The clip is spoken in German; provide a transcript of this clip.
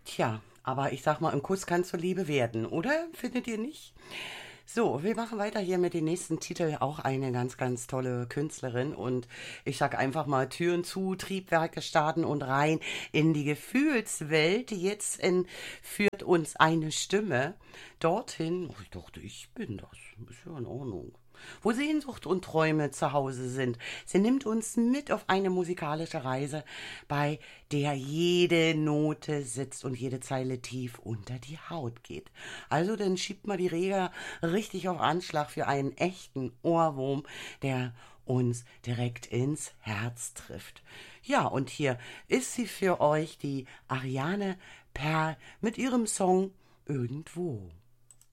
Tja, aber ich sag mal, ein Kuss kann zur Liebe werden, oder? Findet ihr nicht? So, wir machen weiter hier mit dem nächsten Titel. Auch eine ganz, ganz tolle Künstlerin. Und ich sag einfach mal Türen zu, Triebwerke starten und rein in die Gefühlswelt. Jetzt führt uns eine Stimme dorthin. Oh, ich dachte, ich bin das. Ist ja in Ordnung. Wo Sehnsucht und Träume zu Hause sind. Sie nimmt uns mit auf eine musikalische Reise, bei der jede Note sitzt und jede Zeile tief unter die Haut geht. Also dann schiebt mal die Reger richtig auf Anschlag für einen echten Ohrwurm, der uns direkt ins Herz trifft. Ja, und hier ist sie für euch, die Ariane Perl, mit ihrem Song Irgendwo.